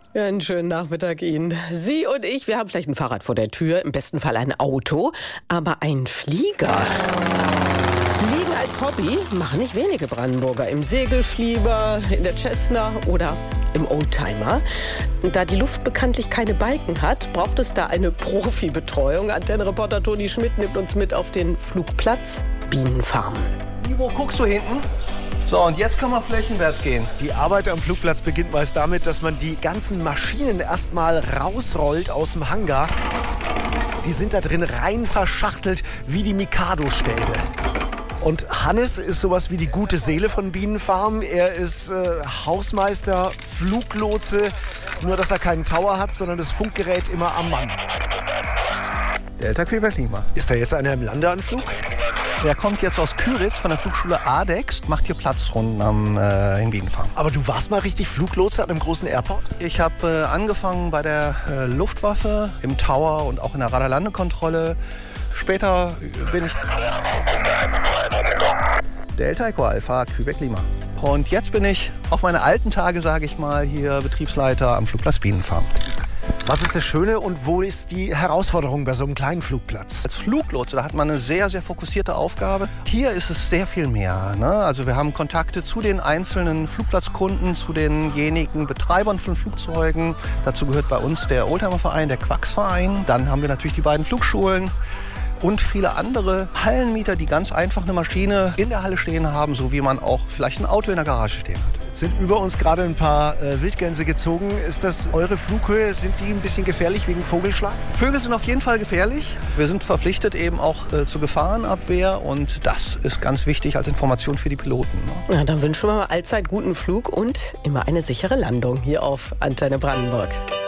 Einen schönen Nachmittag Ihnen. Sie und ich, wir haben vielleicht ein Fahrrad vor der Tür, im besten Fall ein Auto, aber ein Flieger. Fliegen als Hobby machen nicht wenige Brandenburger. Im Segelflieger, in der Cessna oder im Oldtimer. Da die Luft bekanntlich keine Balken hat, braucht es da eine Profibetreuung. Antennenreporter Toni Schmidt nimmt uns mit auf den Flugplatz Bienenfarm. Wo guckst du hinten? So, und jetzt können wir flächenwärts gehen. Die Arbeit am Flugplatz beginnt meist damit, dass man die ganzen Maschinen erstmal rausrollt aus dem Hangar. Die sind da drin rein verschachtelt wie die Mikado-Stäbe. Und Hannes ist sowas wie die gute Seele von Bienenfarm. Er ist Hausmeister, Fluglotse, nur dass er keinen Tower hat, sondern das Funkgerät immer am Mann. Delta Quebec Lima. Ist da jetzt einer im Landeanflug? Der kommt jetzt aus Küritz von der Flugschule ADEX, macht hier Platzrunden in Bienenfarm. Aber du warst mal richtig Fluglotse an einem großen Airport? Ich habe angefangen bei der Luftwaffe, im Tower und auch in der Radarlandekontrolle. Später bin ich Delta Echo Alpha Quebec Lima. Und jetzt bin ich auf meine alten Tage, sage ich mal, hier Betriebsleiter am Flugplatz Bienenfarm. Was ist das Schöne und wo ist die Herausforderung bei so einem kleinen Flugplatz? Als Fluglotse, da hat man eine sehr, sehr fokussierte Aufgabe. Hier ist es sehr viel mehr, ne? Also wir haben Kontakte zu den einzelnen Flugplatzkunden, zu denjenigen Betreibern von Flugzeugen. Dazu gehört bei uns der Oldtimerverein, der Quacksverein. Dann haben wir natürlich die beiden Flugschulen und viele andere Hallenmieter, die ganz einfach eine Maschine in der Halle stehen haben, so wie man auch vielleicht ein Auto in der Garage stehen hat. Jetzt sind über uns gerade ein paar Wildgänse gezogen. Ist das eure Flughöhe? Sind die ein bisschen gefährlich wegen Vogelschlag? Vögel sind auf jeden Fall gefährlich. Wir sind verpflichtet eben auch zur Gefahrenabwehr und das ist ganz wichtig als Information für die Piloten. Ne? Na, dann wünschen wir mal allzeit guten Flug und immer eine sichere Landung hier auf Antenne Brandenburg.